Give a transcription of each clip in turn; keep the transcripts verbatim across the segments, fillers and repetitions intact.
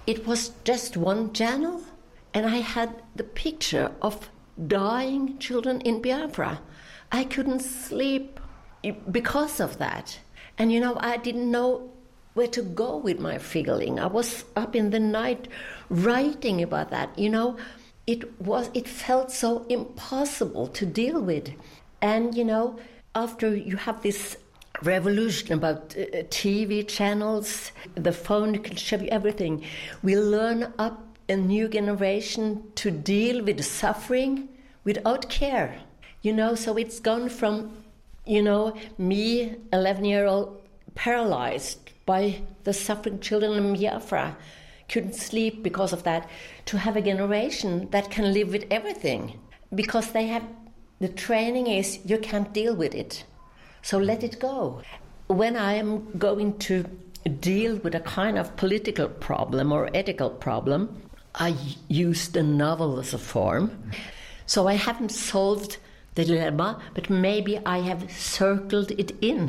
it was just one channel, and I had the picture of dying children in Biafra. I couldn't sleep because of that. And, you know, I didn't know where to go with my feeling. I was up in the night writing about that, you know. It was, it felt so impossible to deal with. And, you know, after you have this revolution about uh, T V channels, the phone can show you everything, we learn up a new generation to deal with suffering without care. You know, so it's gone from, you know, me, eleven-year-old, paralyzed by the suffering children in Biafra, couldn't sleep because of that, to have a generation that can live with everything. Because they have, the training is, you can't deal with it, so let it go. When I am going to deal with a kind of political problem or ethical problem, I use the novel as a form. So I haven't solved the dilemma, but maybe I have circled it in.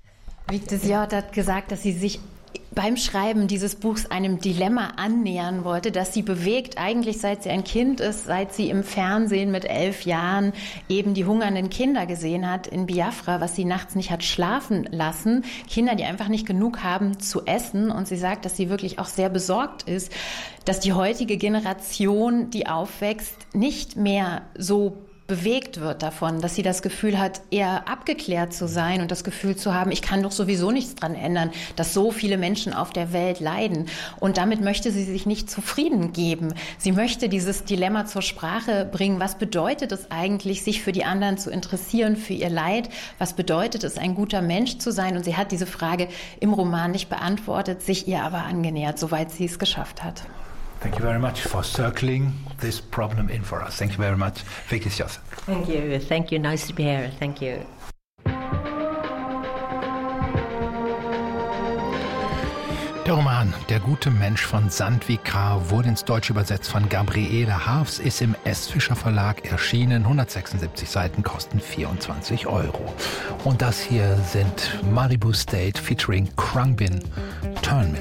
Vigdis Hjorth hat gesagt, dass sie sich beim Schreiben dieses Buchs einem Dilemma annähern wollte, das sie bewegt, eigentlich seit sie ein Kind ist, seit sie im Fernsehen mit elf Jahren eben die hungernden Kinder gesehen hat in Biafra, was sie nachts nicht hat schlafen lassen. Kinder, die einfach nicht genug haben zu essen. Und sie sagt, dass sie wirklich auch sehr besorgt ist, dass die heutige Generation, die aufwächst, nicht mehr so bewegt wird davon, dass sie das Gefühl hat, eher abgeklärt zu sein und das Gefühl zu haben, ich kann doch sowieso nichts dran ändern, dass so viele Menschen auf der Welt leiden. Und damit möchte sie sich nicht zufrieden geben. Sie möchte dieses Dilemma zur Sprache bringen. Was bedeutet es eigentlich, sich für die anderen zu interessieren, für ihr Leid? Was bedeutet es, ein guter Mensch zu sein? Und sie hat diese Frage im Roman nicht beantwortet, sich ihr aber angenähert, soweit sie es geschafft hat. Thank you very much for circling this problem in for us. Thank you very much, Vigdis Hjorth. Thank you. Thank you. Nice to be here. Thank you. Der Roman Der gute Mensch von Sandvik Krah wurde ins Deutsche übersetzt von Gabriele Harfs, ist im S. Fischer Verlag erschienen. hundertsechsundsiebzig Seiten, kosten vierundzwanzig Euro. Und das hier sind Malibu State featuring Khruangbin Turnmill.